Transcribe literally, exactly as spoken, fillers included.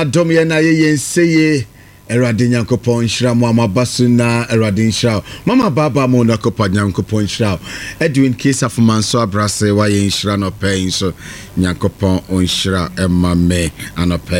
na dom ye na ye yenseye Erade Nyankopon Shira mo amabasu na Erade Nshira mama baba mo na kopa Nyankopon Shira Edwin Kisa Fumanso abrase wa ye Nshira no pay so Nyankopon on Shira emma me anope